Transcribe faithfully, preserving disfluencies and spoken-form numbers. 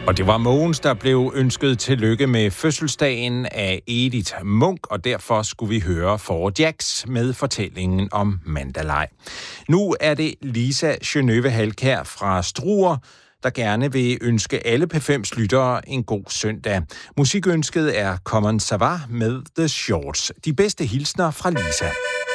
Og det var Mogens, der blev ønsket tillykke med fødselsdagen af Edith Munch, og derfor skulle vi høre For Jax med fortællingen om Mandalay. Nu er det Lisa Genøve Halkær fra Struer, der gerne vil ønske alle P fem's lyttere en god søndag. Musikønsket er Common Savar med The Shorts. De bedste hilsner fra Lisa.